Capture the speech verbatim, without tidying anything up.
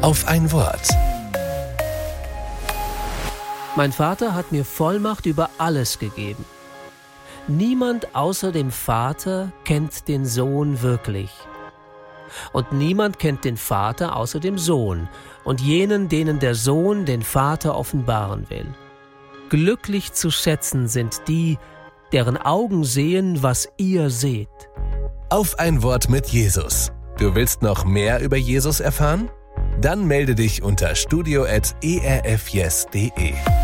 Auf ein Wort. Mein Vater hat mir Vollmacht über alles gegeben. Niemand außer dem Vater kennt den Sohn wirklich. Und niemand kennt den Vater außer dem Sohn und jenen, denen der Sohn den Vater offenbaren will. Glücklich zu schätzen sind die, deren Augen sehen, was ihr seht. Auf ein Wort mit Jesus. Du willst noch mehr über Jesus erfahren? Dann melde dich unter studio at e r f yes punkt de.